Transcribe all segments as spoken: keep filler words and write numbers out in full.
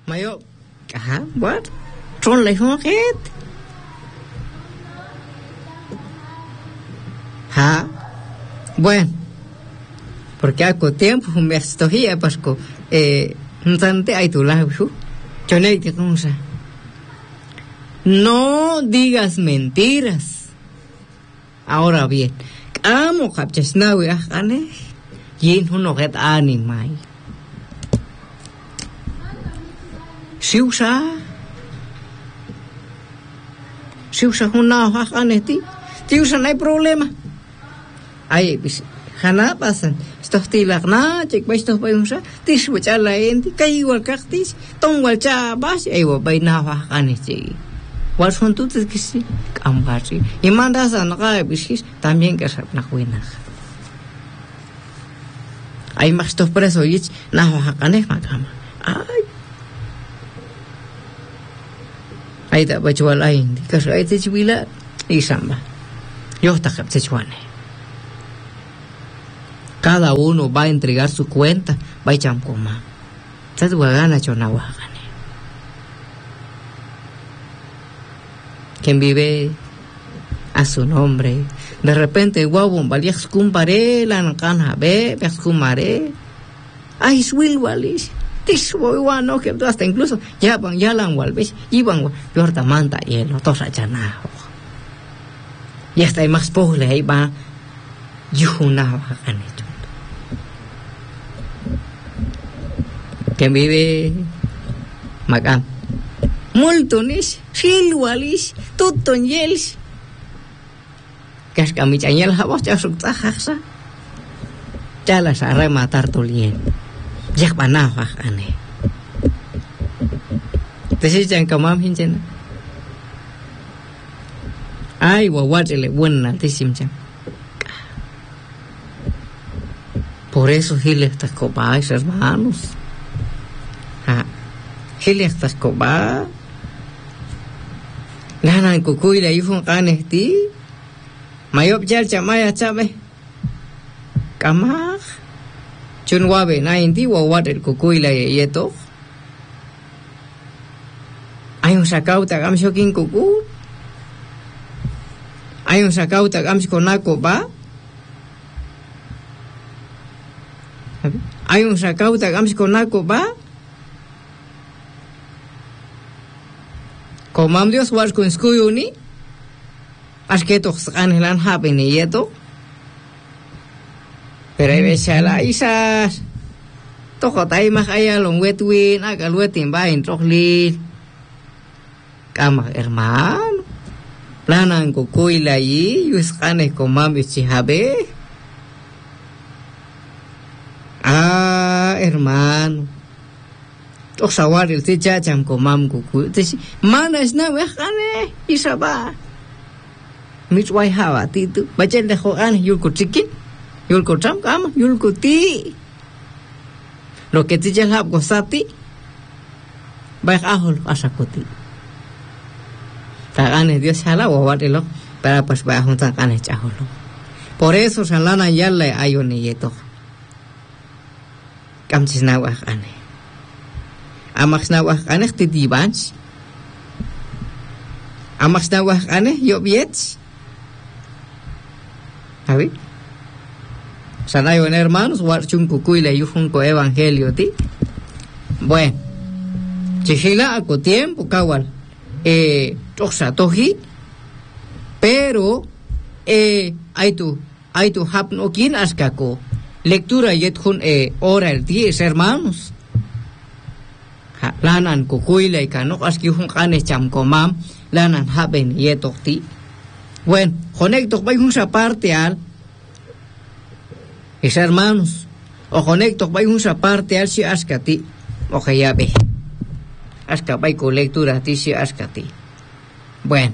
Mayo, ajá, what? Son la gente. Ha, bueno, porque hace tiempo me estoy pues que eh, no tanto hay tu lado, yo no te conozco. No digas mentiras. Ahora bien, amo capchesna we ane, yin uno get animai. Si usa, si usa una ane ti, si usa no hay problema. Ay, pues, jana pasan. Estos tilas na, chek vais estos bayunsa, tis bucha la enti, kay igual kaktis, tong wal cha bas, ay wa bay na wa ane chi. Wal son tú te que sí, ambasi. Y mandas a no cae bichis, también que sab na huina. Ay, más estos presos y na wa ane makama. Ay. Ay, da bachual ay, que se ay te chwila y samba. Yo está que te chwane. Cada uno va a entregar su cuenta, va a echar coma. ¿Sabes lo que gana Chonahuacane? Quien vive a su nombre. De repente, guau, valías cumparé, la nancana, ve, veas cumaré. Ay, suil, walis. Tisbo, igual, que hasta incluso, ya van, ya la han vuelves, y van, y ahorita manta, y el otro rachana. Y hasta hay más pobre, ahí va, Yunahuacane. Que vive Macam. Multones, silwalis, tutonyels. Cascamichanyel habos ya subtajasa. Ya las a rematar tulien. Ya panafaj ane. Te si chan kamam hinchena. Ay, guaguachele buena te simchan. Por eso giles estas copas, hermanos. Hilia estas coba, ganan cucuy la ifun canesti, mayop yal chamaya chabe, kamah, chunwabe na indi wawat el cucuy la yeto, hay un sacauta gam shokin cucu, hay un sacauta gam shkonako ba, hay un sacauta gam shkonako ba. Komam Dios was con skuyuni, as que tox anhelan happen y yeto, pero hay veces la isas, toco tay más allá long wetwin, haga wetin va en trojli, cama hermano, planan cucuy la y yuscanes komam bichihabe, ah hermano. O sawar el te chacham komam kuku te mana es na wehane isaba mit wai hawa ti tu bachel de joan yul ko chikin yul ko cham kam yul ko ti lo que te jel hab gosati baik ahol asakoti tagane Dios hala wa watelo para pas ba juntan kane chaholo por eso salana yalle ayone yeto kam chisna wehane Amax na wah aneh ti dibans. Amax na wah aneh yo biets. ¿Sabe? Sana yon hermanos warchun kukuy la yufun ko evangelio ti. Bueno. Chihila ako tiempo kawal. Eh, toxa tohi. Pero eh hay tu hay tu hapno kin askako. Lectura yet hun eh oral ti hermanos. Lanan kukuy la ikano aski hun kane cham komam lanan haben yetokti. Bueno, conecto vai un parte al es hermanos o conecto vai un parte al si askati o que ya ve aska vai con lectura ti si askati. Bueno,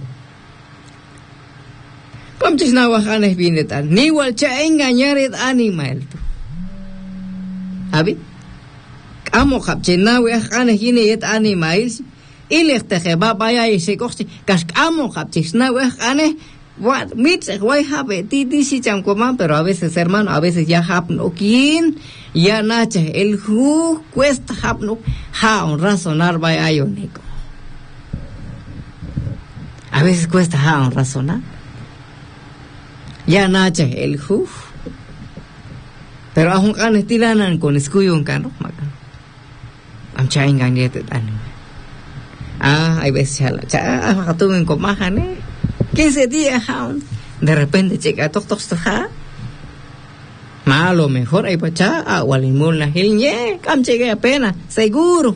como tis na wahanes viene tal ni wal cha engañar el animal. ¿Abi? Amo capchena we ane hine yet animals ilekte ba baya ise kosti kas amo capchena we ane what mit guay habe ti ti si cham comam, pero a veces hermano, a veces ya hapno quién ya nacha el ju cuesta hapno ha un razonar vaya ayonico. A veces cuesta ha un razonar. Ya nacha el ju. Pero a un can estilanan con escuyo un cano, maca. Am chain ganete tan. Ah, hay veces ya la cha, a tu en comajane. quince días aún. De repente llega toc toc toc. A lo mejor hay pacha, agua limón la gilñe, cam llegué apenas, seguro.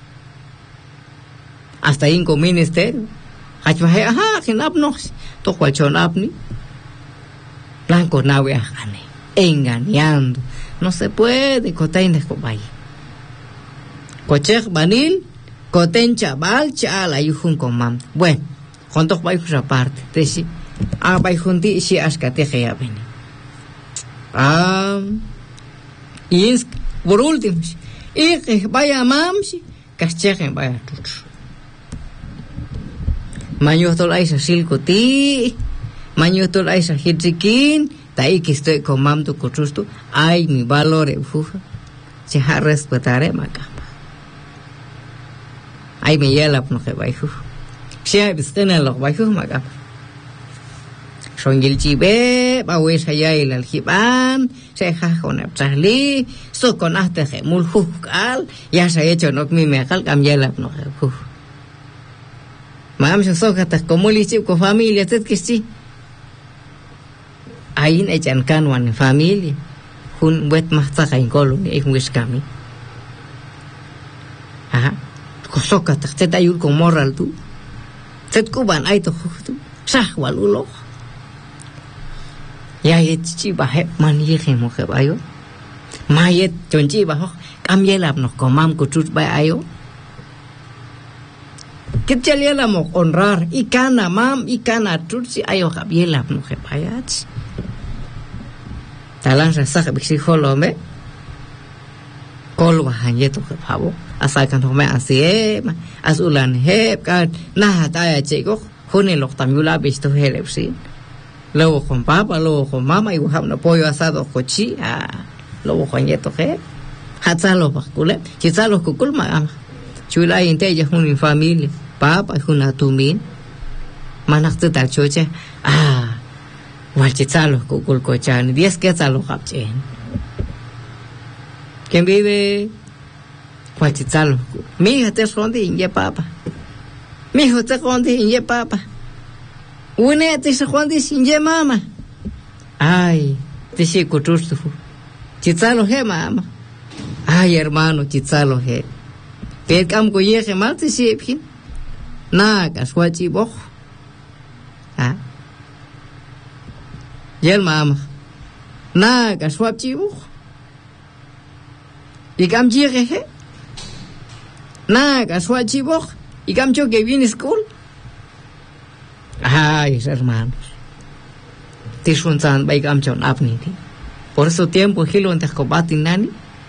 Hasta ahí en ministerio. Ajá, ajá, que napnos, toco al chonapni. Blanco nave ajane. Engañando. No se puede, cotain de cobay. Cochej banil, coten chaval, chala y jun comam. Bueno, juntos vais aparte. Te si, ah, vais junti si ascateje ya ven. Ah, y por último, y que vaya mamsi, cachejen vaya tuch. Maño tolais a silcoti, maño tolais a hitzikin. Tai que estoy con mamto cochusto, ay mi valor fuja, se ha respetaré macamba. Ay me yela no que baifu, se ha visto en los baifu macamba. Son el chive, bawes allá el aljiban, se ha con el charli, so con hasta que mulhukal, ya se ha hecho no mi mecal cambiela no que fuja. Mam se soca hasta como lichi con familia, te que sí. Ain echan kanwan familia hun wet mahta kain kolon e wis kami aha kosoka takte ayul ko moral tu tet kuban ai to tu sah walulo ya yet chi ba he man ye khemo ke bayo mayet chonchi ba ho kamye lap no komam ko tut ba ayo kitchalia la mo honrar y kana mam y kana tut si ayo kabye lap no ke bayat talang rasa biksi holome kol wahanye to ke phabo asa kan home asie asulan he kan na ta ya chego hone lok tamula bisto helepsi lo con papa lo con mama y waham na pollo asado cochi ah lo wahanye to ke hatsalo bakule chitsalo kukul ma chula inte ya hun familia papa huna tumin manak tu tal choche ah Walchizalo, Kukulcochan, diez quetzalo capchen. ¿Quién vive? Walchizalo. Mi hija te escondí en ye papa. Mi hijo te escondí en ye papa. Una te escondí sin ye mama. Ay, te si cutustu. Chizalo he mama. Ay, hermano, chizalo he. Pero cam coyeje mal te si epin. Naga, suachibo. Ah. Y el mamá, nada, que swap chivo. Y cam llegue, nada, que swap chivo. Y cam yo que viene school. Ay, hermanos. Te suntan, vai cam chon apni. Por eso tiempo, hilo en combate nani.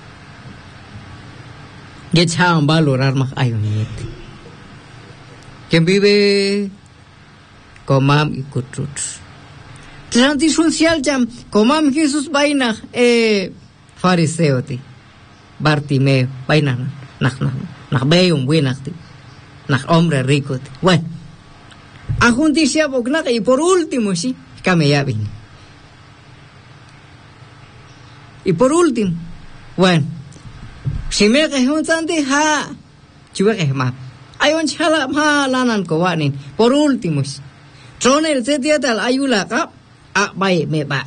Y echaban valorar más ayonete. Quien vive con mam y cututs. Tranti social jam comam Jesús vaina eh fariseo ti Bartimeo vaina nach nach nach beum buenati nach hombre rico ti bueno a justicia bogna y por último sí came ya vine y por último bueno si me que juntan de ha chuve que ma hay un chala ma lanan ko wanin por último son el setia tal ayula ka a bay me va.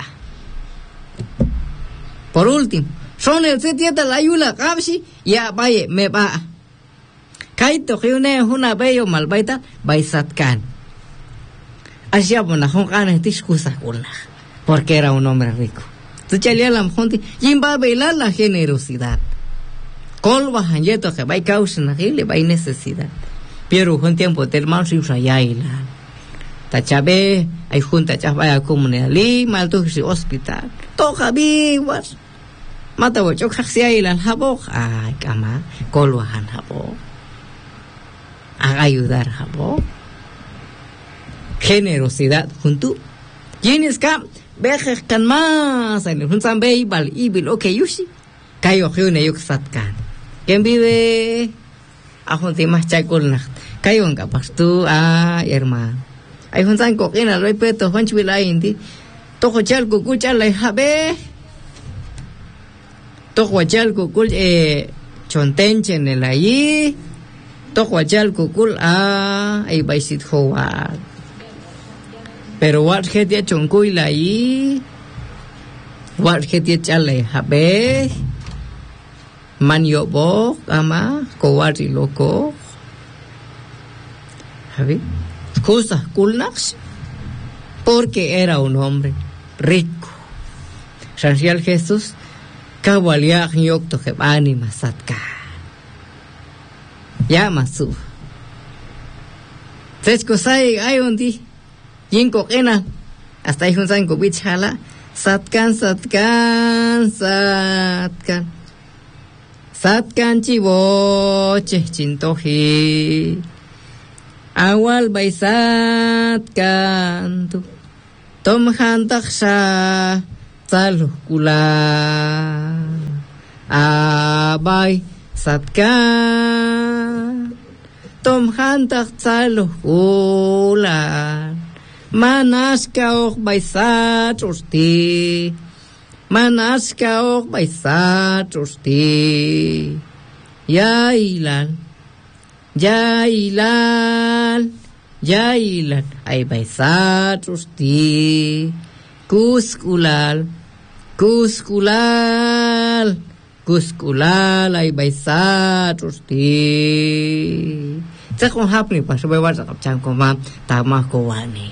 Por último, son el setieta la ayula capsi ya bay me va. Kaito que une una bello malbaita baisatkan. Así abona hongan esta excusa una, porque era un hombre rico. Tu chalia la mjonti yimba bailar la generosidad. Colva hanyeto que bay causa na le bay necesidad. Pero un tiempo del man si usa ya ila. Tachabe ay junta chapaya comunidad li mal tu si hospital toca vivas mata bo chok khsia ilan habo ay kama kolwahan habo a ayudar habo generosidad junto. Tienes que vejes kan más, en el juntan beibal y bil ok yushi. Kayo hiune yuk satkan. ¿Quién vive? A junti más chakul kayo ang kapas tu ah hermano. Ay juntan kokina loy peto honch wilay indi. Tojo chal kukul chalay habe. Tojo chal kukul eh chontenchen el allí. Tojo chal kukul ah ay baisit hoa. Pero wat hetia chonkuy la allí. Wat hetia chalay habe. Man yo bo ama kowari loco. ¿Sabe? Cosas kulnax. Porque era un hombre rico. Sansial Jesús kawaliak nyokto hebani masatka. Ya masu. Sechko sai ay undi. Yinko kena. Hasta ahí un sanko bichala. Satkan satkan satkan. Satkan chivoche chintoji. Awal bay satkan tu. Tom hantaksha taluh kula. Abay satkan. Tom hantak taluh kula. Manas kaok bay satrusti. Manas kaok bay satrusti. Ya ilan. Ya ilan. Ya ilan. Ay bay satrusti. Kuskulal. Kuskulal. Kuskulal ay bay satrusti. Sa kung hapni pa sa baywar sa kapchan ko ma tama ko wani.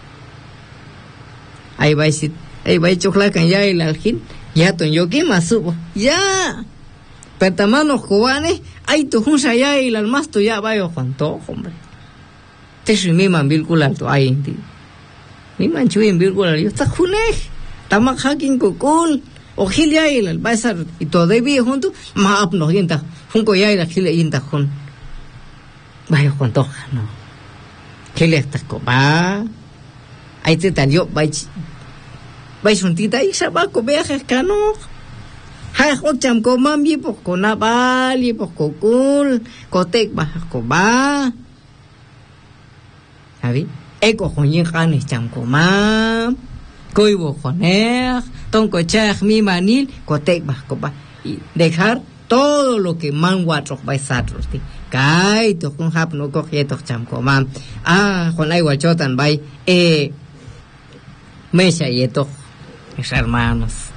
Ay bay sit ay bay chokla kan ya ilalhin ya ton yoki masubo ya pertamano kuane ay tu hun sa ya ilal mas tu ya bayo kwanto hombre te shi mi man bilkulal to ay hindi mi man chuin bilkulal yo ta khune tamak hakin kukul o khil ya ilal basar y todavía junto ma apno yinta hun ko ya ilal khil yinta hun bayo kwanto no khil ta ko ba ay te tan yo bay bay suntita y sabaco viajes cano. Hay hocham ko mami poko na bali poko kul kotek bah ko ba. ¿Sabi? Eko honyin kanes cham ko mam. Koi bo joner, ton ko chach mi manil kotek bah ko ba. Y dejar todo lo que man watro bay satros ti. Kai to kun hap no ko yeto cham ko mam. Ah, con ay wachotan bay eh Mesha yeto. Mis hermanos.